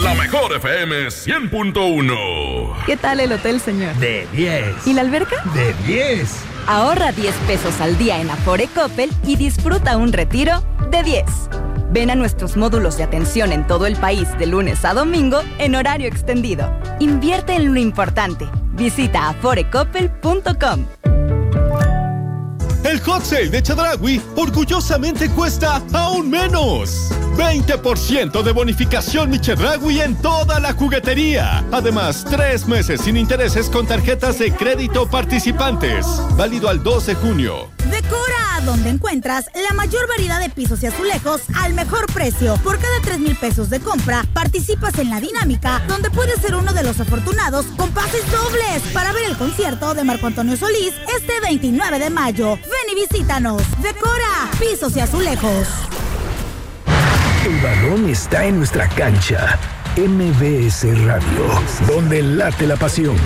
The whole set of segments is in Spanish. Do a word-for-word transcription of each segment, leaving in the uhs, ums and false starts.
La mejor F M cien punto uno. ¿Qué tal el hotel, señor? De diez. ¿Y la alberca? De diez. Ahorra diez pesos al día en Afore Coppel y disfruta un retiro de diez. Ven a nuestros módulos de atención en todo el país de lunes a domingo en horario extendido. Invierte en lo importante. Visita afore coppel punto com. El hot sale de Chedraui orgullosamente cuesta aún menos. veinte por ciento de bonificación mi Chedraui en toda la juguetería. Además, tres meses sin intereses con tarjetas de crédito participantes. Válido al dos de junio. Decora, donde encuentras la mayor variedad de pisos y azulejos al mejor precio. Por cada tres mil pesos de compra, participas en la dinámica, donde puedes ser uno de los afortunados con pases dobles para ver el concierto de Marco Antonio Solís este veintinueve de mayo. Ven y visítanos. Decora, pisos y azulejos. El balón está en nuestra cancha. M B S Radio, donde late la pasión.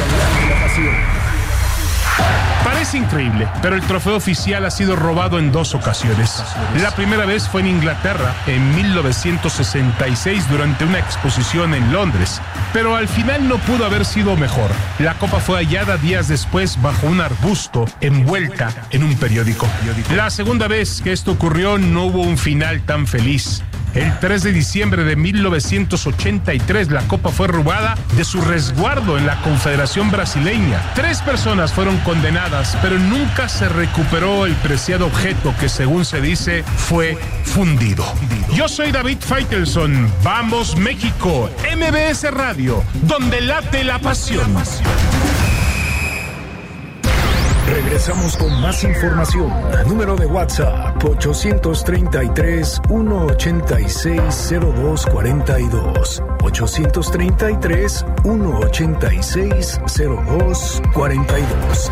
Parece increíble, pero el trofeo oficial ha sido robado en dos ocasiones. La primera vez fue en Inglaterra, en mil novecientos sesenta y seis, durante una exposición en Londres. Pero al final no pudo haber sido mejor. La copa fue hallada días después bajo un arbusto, envuelta en un periódico. La segunda vez que esto ocurrió no hubo un final tan feliz. El tres de diciembre de mil novecientos ochenta y tres, la copa fue robada de su resguardo en la Confederación Brasileña. Tres personas fueron condenadas, pero nunca se recuperó el preciado objeto que, según se dice, fue fundido. Yo soy David Faitelson. Vamos, México. M B S Radio, donde late la pasión. Regresamos con más información. Número de WhatsApp ocho treinta y tres, ciento ochenta y seis, cero dos cuarenta y dos. ocho treinta y tres, ciento ochenta y seis, cero dos cuarenta y dos.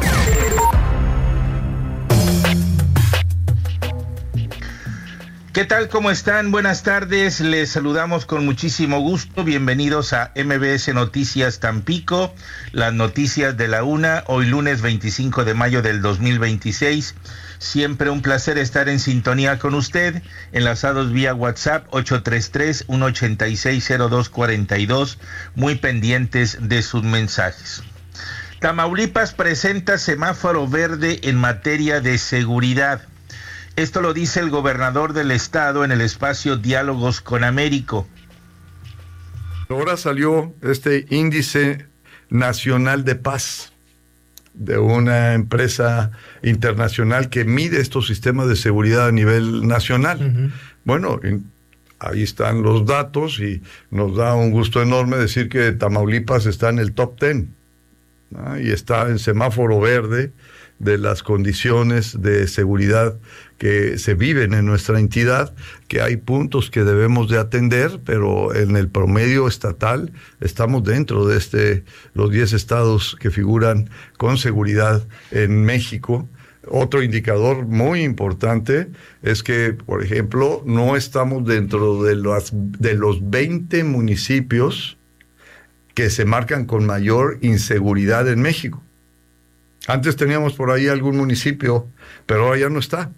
¿Qué tal? ¿Cómo están? Buenas tardes. Les saludamos con muchísimo gusto. Bienvenidos a M B S Noticias Tampico, las noticias de la una, hoy lunes veinticinco de mayo del dos mil veintiséis. Siempre un placer estar en sintonía con usted, enlazados vía WhatsApp ocho tres tres, ciento ochenta y seis, cero dos cuarenta y dos, muy pendientes de sus mensajes. Tamaulipas presenta semáforo verde en materia de seguridad. Esto lo dice el gobernador del estado en el espacio Diálogos con Américo. Ahora salió este índice nacional de paz de una empresa internacional que mide estos sistemas de seguridad a nivel nacional. Uh-huh. Bueno, ahí están los datos y nos da un gusto enorme decir que Tamaulipas está en el top diez, ¿no? Y está en semáforo verde de las condiciones de seguridad que se viven en nuestra entidad, que hay puntos que debemos de atender, pero en el promedio estatal estamos dentro de este los diez estados que figuran con seguridad en México. Otro indicador muy importante es que, por ejemplo, no estamos dentro de los, de los veinte municipios que se marcan con mayor inseguridad en México. Antes teníamos por ahí algún municipio, pero ahora ya no está.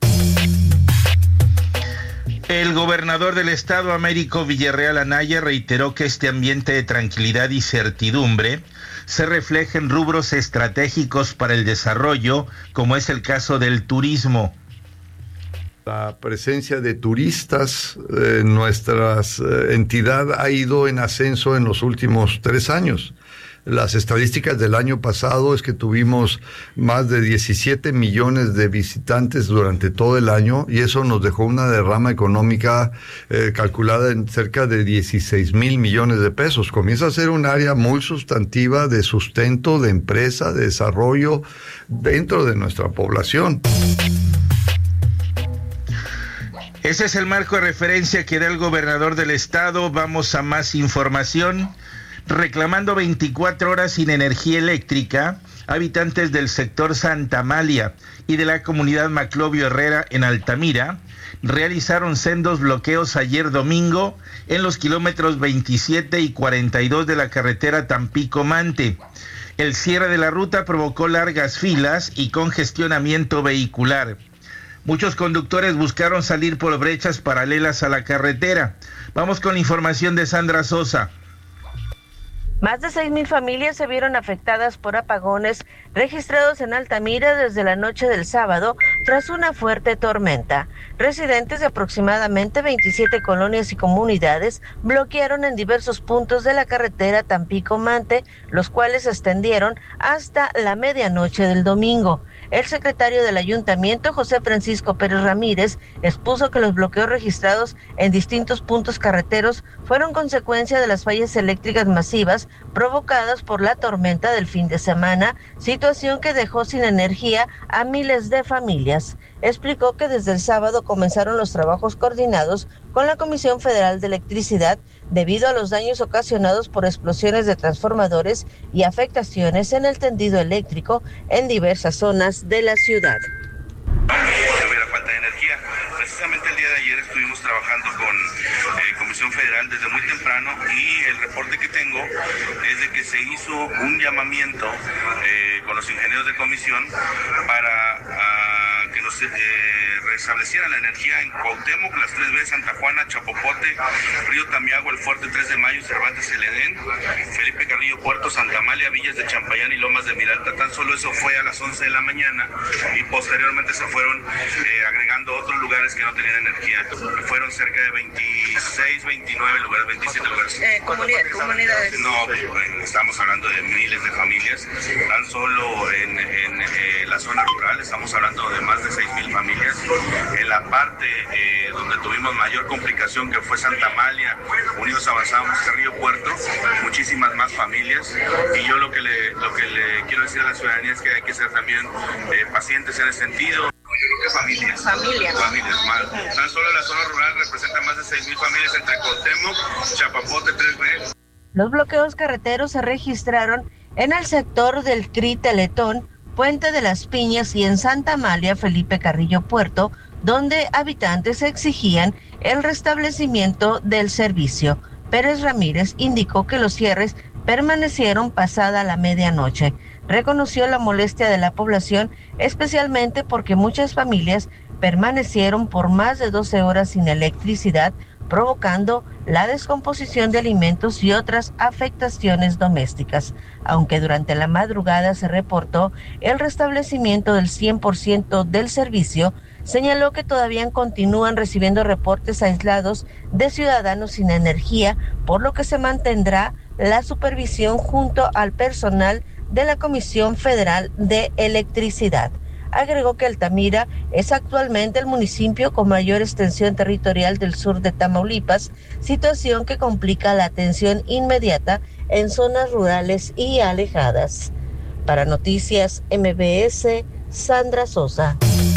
El gobernador del estado, Américo Villarreal Anaya, reiteró que este ambiente de tranquilidad y certidumbre se refleja en rubros estratégicos para el desarrollo, como es el caso del turismo. La presencia de turistas en nuestra eh, entidad ha ido en ascenso en los últimos tres años. Las estadísticas del año pasado es que tuvimos más de diecisiete millones de visitantes durante todo el año y eso nos dejó una derrama económica eh, calculada en cerca de dieciséis mil millones de pesos. Comienza a ser un área muy sustantiva de sustento, de empresa, de desarrollo dentro de nuestra población. Ese es el marco de referencia que da el gobernador del estado. Vamos a más información. Reclamando veinticuatro horas sin energía eléctrica, habitantes del sector Santa Amalia y de la comunidad Maclovio Herrera en Altamira realizaron sendos bloqueos ayer domingo en los kilómetros veintisiete y cuarenta y dos de la carretera Tampico-Mante. El cierre de la ruta provocó largas filas y congestionamiento vehicular. Muchos conductores buscaron salir por brechas paralelas a la carretera. Vamos con la información de Sandra Sosa. Más de seis mil familias se vieron afectadas por apagones registrados en Altamira desde la noche del sábado tras una fuerte tormenta. Residentes de aproximadamente veintisiete colonias y comunidades bloquearon en diversos puntos de la carretera Tampico-Mante, los cuales se extendieron hasta la medianoche del domingo. El secretario del ayuntamiento, José Francisco Pérez Ramírez, expuso que los bloqueos registrados en distintos puntos carreteros fueron consecuencia de las fallas eléctricas masivas provocadas por la tormenta del fin de semana, situación que dejó sin energía a miles de familias. Explicó que desde el sábado comenzaron los trabajos coordinados con la Comisión Federal de Electricidad debido a los daños ocasionados por explosiones de transformadores y afectaciones en el tendido eléctrico en diversas zonas de la ciudad. Hubiera falta de energía. Precisamente el día de ayer estuvimos trabajando con eh, Comisión Federal desde muy temprano y el reporte que tengo es de que se hizo un llamamiento eh, con los ingenieros de comisión para uh, que nos eh, restableciera la energía en Cuauhtémoc, Las Tres B, Santa Juana, Chapopote, Río Tamiagua, El Fuerte, tres de mayo, Cervantes, El Edén, Felipe Carrillo Puerto, Santa Amalia, Villas de Champayán y Lomas de Miralta. Tan solo eso fue a las once de la mañana y posteriormente se fueron eh, agregando otros lugares que no tenían energía. Fueron cerca de veintiséis, veintinueve lugares, veintisiete lugares. Eh, comunidades, comunidades. No, bueno, estamos hablando de miles de familias. Tan solo en, en eh, la zona rural estamos hablando de más de seis mil familias. En la parte eh, donde tuvimos mayor complicación, que fue Santa Amalia, Unidos Avanzamos, Carrillo Puerto, muchísimas más familias. Y yo lo que le, lo que le quiero decir a la ciudadanía es que hay que ser también eh, pacientes en ese sentido. Yo creo que familias. Familias. Familias, más. Tan solo la zona rural representa más de seis mil familias entre Cuauhtémoc, Chapapote, tres B. Los bloqueos carreteros se registraron en el sector del C R I Teletón, Puente de las Piñas y en Santa Amalia, Felipe Carrillo Puerto, donde habitantes exigían el restablecimiento del servicio. Pérez Ramírez indicó que los cierres permanecieron pasada la medianoche. Reconoció la molestia de la población, especialmente porque muchas familias permanecieron por más de doce horas sin electricidad, provocando la descomposición de alimentos y otras afectaciones domésticas. Aunque durante la madrugada se reportó el restablecimiento del cien por ciento del servicio, señaló que todavía continúan recibiendo reportes aislados de ciudadanos sin energía, por lo que se mantendrá la supervisión junto al personal de la Comisión Federal de Electricidad. Agregó que Altamira es actualmente el municipio con mayor extensión territorial del sur de Tamaulipas, situación que complica la atención inmediata en zonas rurales y alejadas. Para Noticias M B S, Sandra Sosa.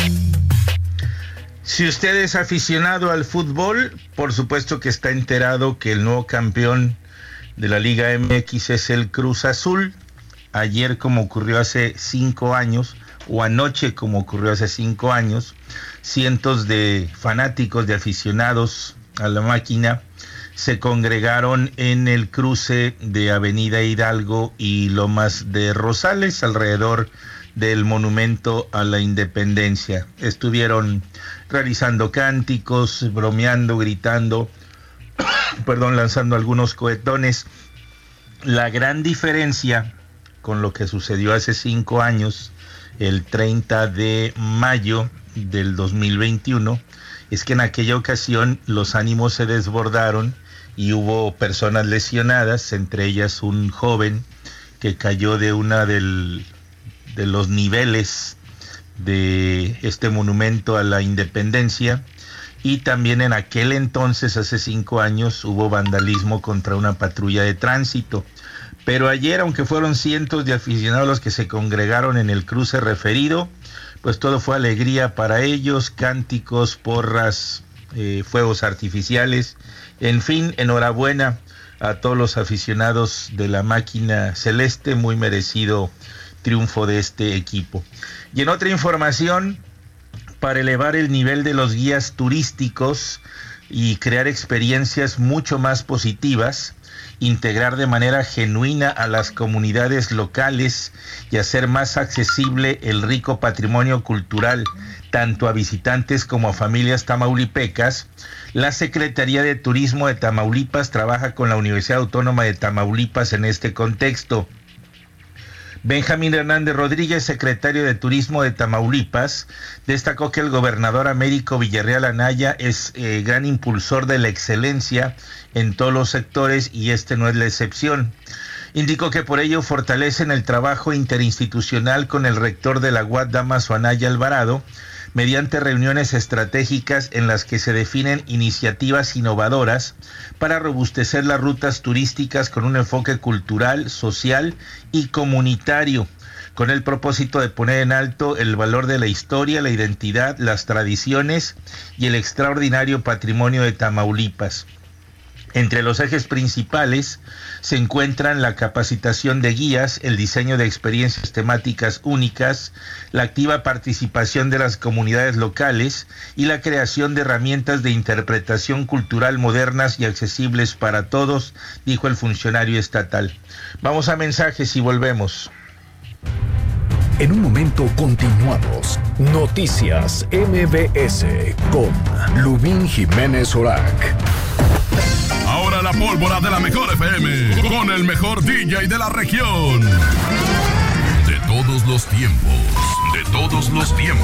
Si usted es aficionado al fútbol, por supuesto que está enterado que el nuevo campeón de la Liga M X es el Cruz Azul. Ayer, como ocurrió hace cinco años, o anoche como ocurrió hace cinco años, cientos de fanáticos, de aficionados a la máquina se congregaron en el cruce de Avenida Hidalgo y Lomas de Rosales, alrededor del Monumento a la Independencia. Estuvieron realizando cánticos, bromeando, gritando, perdón, lanzando algunos cohetones. La gran diferencia con lo que sucedió hace cinco años, el treinta de mayo del dos mil veintiuno, es que en aquella ocasión los ánimos se desbordaron y hubo personas lesionadas, entre ellas un joven que cayó de una del, de los niveles de este monumento a la Independencia, y también en aquel entonces, hace cinco años, hubo vandalismo contra una patrulla de tránsito. Pero ayer, aunque fueron cientos de aficionados los que se congregaron en el cruce referido, pues todo fue alegría para ellos, cánticos, porras, eh, fuegos artificiales, en fin, enhorabuena a todos los aficionados de la máquina celeste, muy merecido triunfo de este equipo. Y en otra información, para elevar el nivel de los guías turísticos y crear experiencias mucho más positivas, integrar de manera genuina a las comunidades locales y hacer más accesible el rico patrimonio cultural tanto a visitantes como a familias tamaulipecas. La Secretaría de Turismo de Tamaulipas trabaja con la Universidad Autónoma de Tamaulipas en este contexto. Benjamín Hernández Rodríguez, secretario de Turismo de Tamaulipas, destacó que el gobernador Américo Villarreal Anaya es eh, gran impulsor de la excelencia en todos los sectores y este no es la excepción. Indicó que por ello fortalecen el trabajo interinstitucional con el rector de la U A D, Dámaso Anaya Alvarado, mediante reuniones estratégicas en las que se definen iniciativas innovadoras para robustecer las rutas turísticas con un enfoque cultural, social y comunitario, con el propósito de poner en alto el valor de la historia, la identidad, las tradiciones y el extraordinario patrimonio de Tamaulipas. Entre los ejes principales se encuentran la capacitación de guías, el diseño de experiencias temáticas únicas, la activa participación de las comunidades locales y la creación de herramientas de interpretación cultural modernas y accesibles para todos, dijo el funcionario estatal. Vamos a mensajes y volvemos. En un momento continuamos. Noticias M B S con Lubín Jiménez Orac. Ahora la pólvora de la mejor F M, con el mejor D J de la región. De todos los tiempos, de todos los tiempos.